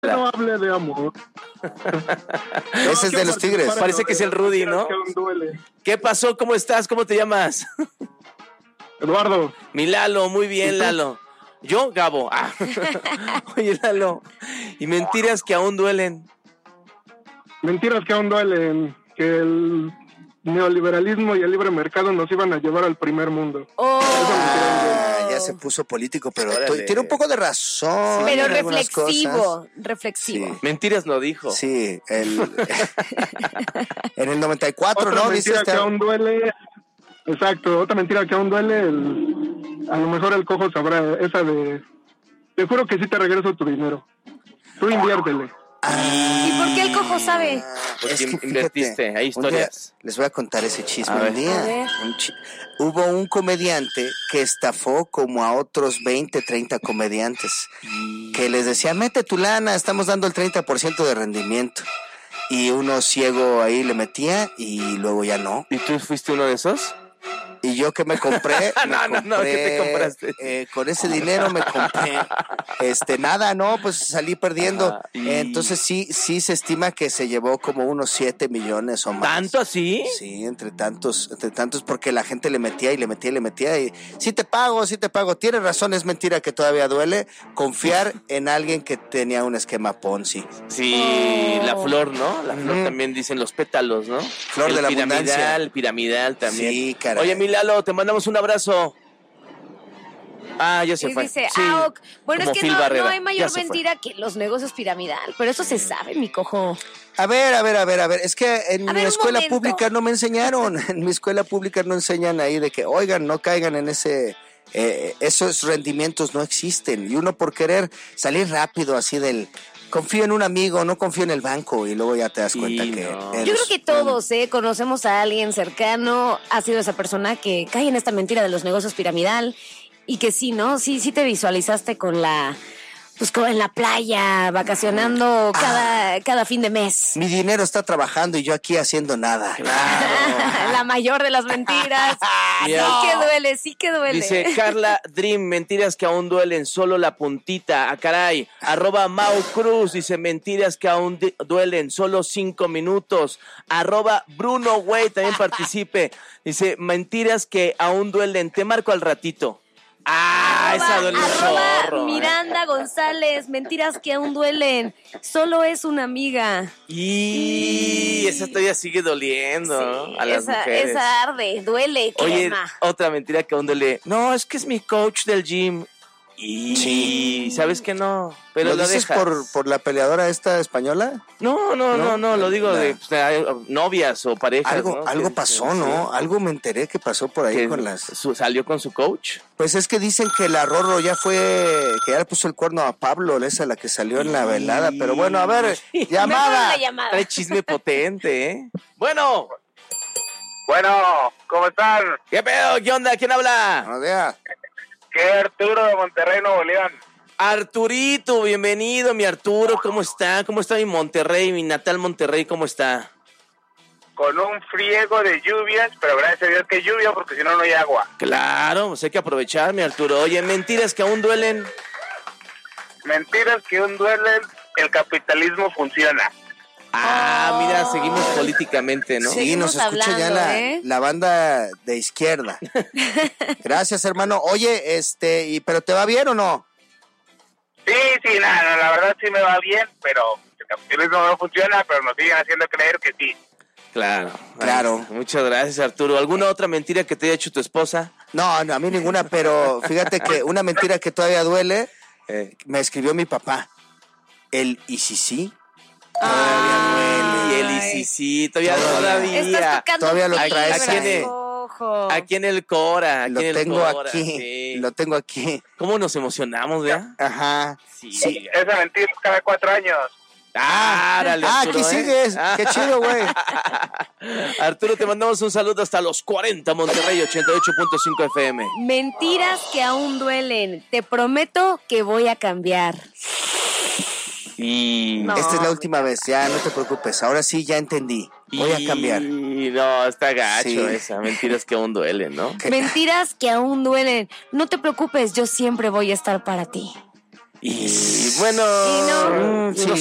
No hable de amor. Ese es de los Tigres. Parece que es el Rudy, ¿no? ¿Qué pasó? ¿Cómo estás? ¿Cómo te llamas? Eduardo. Mi Lalo, muy bien, Lalo. Yo, Gabo. Oye, Lalo. ¿Y mentiras que aún duelen? Mentiras que aún duelen. Que el neoliberalismo y el libre mercado nos iban a llevar al primer mundo. Ya se puso político, pero Órale. tiene un poco de razón. Pero en algunas cosas. reflexivo. Sí. Mentiras lo dijo. Sí, en el 94, Otra ¿no? mentira Dice que aún duele. Exacto, otra mentira que aún duele. A lo mejor el cojo sabrá esa de... Te juro que sí te regreso tu dinero. Tú inviértele. ¿Y por qué el cojo sabe? Porque Es que fíjate, invertiste, hay un día historias. les voy a contar ese chisme. A ver. Un día, A ver. hubo un comediante que estafó como a otros 20, 30 comediantes, que les decía, mete tu lana, estamos dando el 30% de rendimiento. Y uno ciego ahí le metía y luego ya no. ¿Y tú fuiste uno de esos? Y yo que me compré, No, ¿qué te compraste? Con ese dinero me compré, nada, no, pues salí perdiendo. Ajá, y- Entonces sí se estima que se llevó como unos 7 millones o más. ¿Tanto así? Sí, entre tantos, porque la gente le metía y sí te pago. Tienes razón, es mentira que todavía duele confiar en alguien que tenía un esquema Ponzi. Sí, Oh. la flor, ¿no? La flor también dicen los pétalos, ¿no? Flor de la abundancia. El piramidal también. Sí, caray. Oye, mi Lalo, te mandamos un abrazo. Ya se Y fue. dice, Sí, bueno, como es que Phil no Barrera. hay Ya mayor se fue. mentira que los negocios piramidal, pero eso se sabe, mi cojo. A ver, es que en A mi ver, un escuela momento. pública no me enseñaron, en mi escuela pública no enseñan ahí de que, oigan, no caigan en esos rendimientos no existen, y uno por querer salir rápido así confío en un amigo, no confío en el banco, y luego ya te das cuenta Sí, que... no. Yo creo que todos, conocemos a alguien cercano, ha sido esa persona que cae en esta mentira de los negocios piramidal y que sí, ¿no? Sí te visualizaste con como en la playa, vacacionando cada fin de mes. Mi dinero está trabajando y yo aquí haciendo nada. La mayor de las mentiras. Mira. Sí que duele. Dice Carla Dream, mentiras que aún duelen, solo la puntita. Caray. @Mau Cruz dice, mentiras que aún duelen, solo 5 minutos. @Bruno Güey también participe. Dice, mentiras que aún duelen, te marco al ratito. Esa duele un chorro. Miranda González, mentiras que aún duelen. Solo es una amiga. Y esa todavía sigue doliendo, ¿no? Sí, A las mujeres. esa arde, duele, Oye, quema. otra mentira que aún duele. No, es que es mi coach del gym. Y Sí. sabes que no, pero ¿Lo lo dices dejas. por la peleadora esta española? No, lo digo de novias o parejas. Algo ¿no? pasó, Sí. ¿no? Algo me enteré que pasó por ahí Que con las... salió con su coach. Pues es que dicen que la Rorro que ya le puso el cuerno a Pablo, esa la que salió en la velada, pero bueno, a ver, Mejor llamada. la llamada. Trae chisme potente, ¿eh? Bueno, Bueno, ¿cómo están? ¿qué pedo? ¿Qué onda? ¿Quién habla? O sea, ¿Qué Arturo de Monterrey, Nuevo León? Arturito, bienvenido, mi Arturo. ¿Cómo está? ¿Cómo está mi Monterrey, mi natal Monterrey? ¿Cómo está? Con un friego de lluvias, pero gracias a Dios que hay lluvia, porque si no, no hay agua. Claro, pues hay que aprovechar, mi Arturo. Oye, mentiras que aún duelen. Mentiras que aún duelen, el capitalismo funciona. Mira, seguimos políticamente, ¿no? sí, Seguimos nos escucha ya hablando, la banda de izquierda. Gracias, hermano. Oye, ¿pero te va bien o no? Sí, nada, la verdad sí me va bien, pero el capitalismo no funciona, pero nos siguen haciendo creer que sí. Claro. Claro. Muchas gracias, Arturo. ¿Alguna otra mentira que te haya hecho tu esposa? No, a mí ninguna, pero fíjate que una mentira que todavía duele, me escribió mi papá. ¿Y si sí? Y el sí, todavía. Estás tocando Todavía lo fibras, traes ojo. Aquí en el Cora. Lo tengo aquí. ¿Cómo nos emocionamos, verdad? Ajá. Sí. Esa mentira es cada 4 años. Árale, Arturo, aquí sigues. Qué chido, güey. Arturo, te mandamos un saludo hasta los 40, Monterrey 88.5 FM. Mentiras que aún duelen. Te prometo que voy a cambiar. Y No. Esta es la última vez, ya no te preocupes. Ahora sí, ya entendí. Voy a cambiar. No, está gacho Sí. esa. Mentiras que aún duelen, ¿no? Mentiras que aún duelen. No te preocupes, yo siempre voy a estar para ti. Y bueno, Y no. Sí.